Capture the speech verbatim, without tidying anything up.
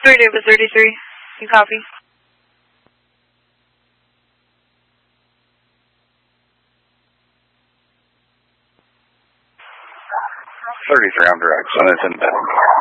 Three David thirty-three. You copy? thirty-three on direct, so it's inbound.